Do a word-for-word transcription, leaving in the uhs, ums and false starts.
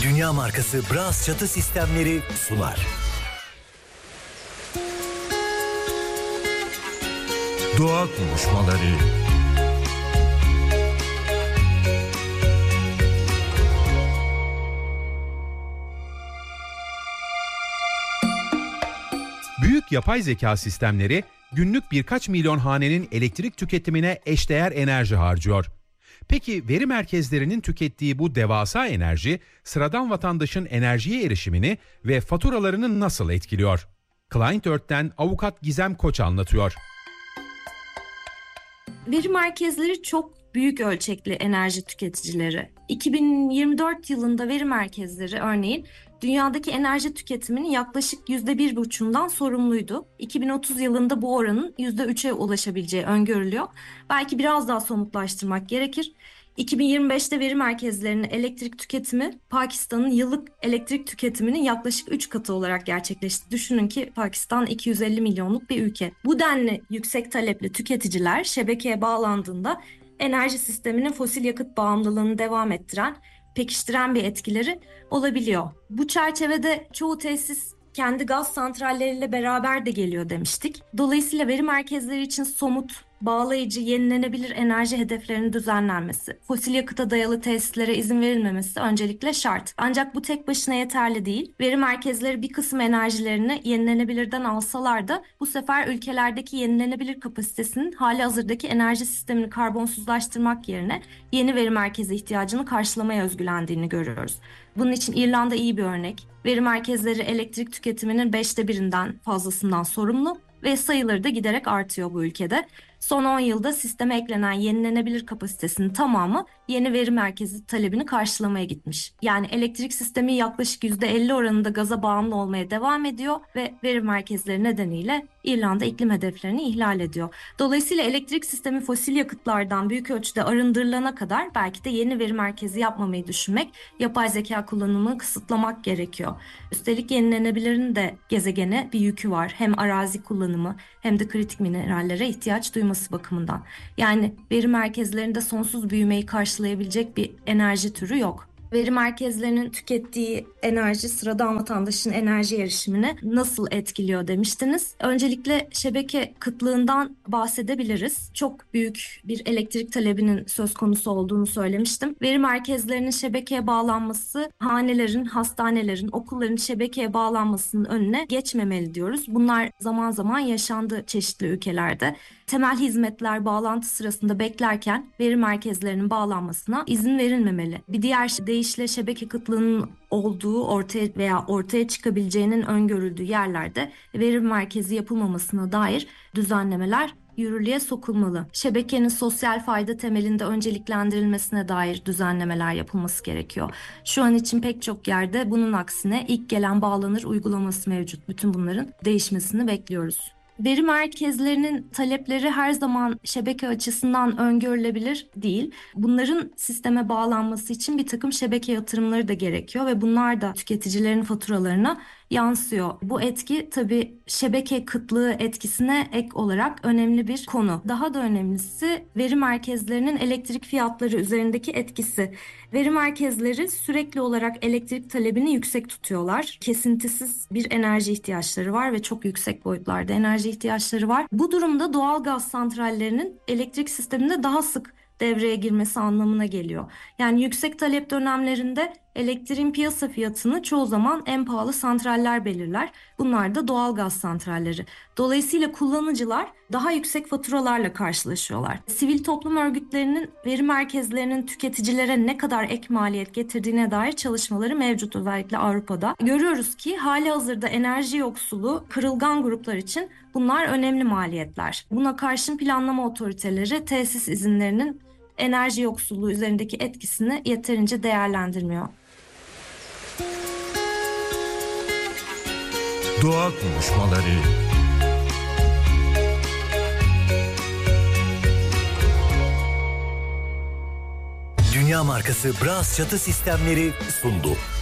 Dünya markası Bras çatı sistemleri sunar. Doğa konuşmaları. Büyük yapay zeka sistemleri günlük birkaç milyon hanenin elektrik tüketimine eşdeğer enerji harcıyor. Peki veri merkezlerinin tükettiği bu devasa enerji sıradan vatandaşın enerjiye erişimini ve faturalarını nasıl etkiliyor? Client Earth'ten avukat Gizem Koç anlatıyor. Veri merkezleri çok büyük ölçekli enerji tüketicileri. iki bin yirmi dört yılında veri merkezleri örneğin dünyadaki enerji tüketiminin yaklaşık yüzde bir buçuğundan sorumluydu. iki bin otuz yılında bu oranın yüzde üçe ulaşabileceği öngörülüyor. Belki biraz daha somutlaştırmak gerekir. iki bin yirmi beşte veri merkezlerinin elektrik tüketimi Pakistan'ın yıllık elektrik tüketiminin yaklaşık üç katı olarak gerçekleşti. Düşünün ki Pakistan iki yüz elli milyonluk bir ülke. Bu denli yüksek talepli tüketiciler şebekeye bağlandığında enerji sisteminin fosil yakıt bağımlılığını devam ettiren, pekiştiren bir etkileri olabiliyor. Bu çerçevede çoğu tesis kendi gaz santralleriyle beraber de geliyor demiştik. Dolayısıyla veri merkezleri için somut, bağlayıcı, yenilenebilir enerji hedeflerinin düzenlenmesi, fosil yakıta dayalı tesislere izin verilmemesi öncelikle şart. Ancak bu tek başına yeterli değil. Veri merkezleri bir kısım enerjilerini yenilenebilirden alsalar da bu sefer ülkelerdeki yenilenebilir kapasitesinin hali hazırdaki enerji sistemini karbonsuzlaştırmak yerine yeni veri merkezi ihtiyacını karşılamaya özgülendiğini görüyoruz. Bunun için İrlanda iyi bir örnek. Veri merkezleri elektrik tüketiminin beşte birinden fazlasından sorumlu ve sayıları da giderek artıyor bu ülkede. Son on yılda sisteme eklenen yenilenebilir kapasitesinin tamamı yeni veri merkezi talebini karşılamaya gitmiş. Yani elektrik sistemi yaklaşık yüzde elli oranında gaza bağımlı olmaya devam ediyor ve veri merkezleri nedeniyle İrlanda iklim hedeflerini ihlal ediyor. Dolayısıyla elektrik sistemi fosil yakıtlardan büyük ölçüde arındırılana kadar belki de yeni veri merkezi yapmamayı düşünmek, yapay zeka kullanımını kısıtlamak gerekiyor. Üstelik yenilenebilirin de gezegene bir yükü var. Hem arazi kullanımı hem de kritik minerallere ihtiyaç duyması bakımından. Yani veri merkezlerinde sonsuz büyümeyi karşılayabilecek bir enerji türü yok. Veri merkezlerinin tükettiği enerji sıradan vatandaşın enerji erişimini nasıl etkiliyor demiştiniz. Öncelikle şebeke kıtlığından bahsedebiliriz. Çok büyük bir elektrik talebinin söz konusu olduğunu söylemiştim. Veri merkezlerinin şebekeye bağlanması hanelerin, hastanelerin, okulların şebekeye bağlanmasının önüne geçmemeli diyoruz. Bunlar zaman zaman yaşandı çeşitli ülkelerde. Temel hizmetler bağlantı sırasında beklerken veri merkezlerinin bağlanmasına izin verilmemeli. Bir diğer deyişle şebeke kıtlığının olduğu ortaya veya ortaya çıkabileceğinin öngörüldüğü yerlerde veri merkezi yapılmamasına dair düzenlemeler yürürlüğe sokulmalı. Şebekenin sosyal fayda temelinde önceliklendirilmesine dair düzenlemeler yapılması gerekiyor. Şu an için pek çok yerde bunun aksine ilk gelen bağlanır uygulaması mevcut. Bütün bunların değişmesini bekliyoruz. Veri merkezlerinin talepleri her zaman şebeke açısından öngörülebilir değil. Bunların sisteme bağlanması için bir takım şebeke yatırımları da gerekiyor ve bunlar da tüketicilerin faturalarına yansıyor. Bu etki tabii şebeke kıtlığı etkisine ek olarak önemli bir konu. Daha da önemlisi veri merkezlerinin elektrik fiyatları üzerindeki etkisi. Veri merkezleri sürekli olarak elektrik talebini yüksek tutuyorlar. Kesintisiz bir enerji ihtiyaçları var ve çok yüksek boyutlarda enerji ihtiyaçları var. Bu durumda doğal gaz santrallerinin elektrik sisteminde daha sık devreye girmesi anlamına geliyor. Yani yüksek talep dönemlerinde elektriğin piyasa fiyatını çoğu zaman en pahalı santraller belirler. Bunlar da doğal gaz santralleri. Dolayısıyla kullanıcılar daha yüksek faturalarla karşılaşıyorlar. Sivil toplum örgütlerinin veri merkezlerinin tüketicilere ne kadar ek maliyet getirdiğine dair çalışmaları mevcut, özellikle Avrupa'da. Görüyoruz ki hali hazırda enerji yoksulu kırılgan gruplar için bunlar önemli maliyetler. Buna karşın planlama otoriteleri tesis izinlerinin enerji yoksulluğu üzerindeki etkisini yeterince değerlendirmiyor. Doğa konuşmaları. Dünya markası Bras çatı sistemleri sundu.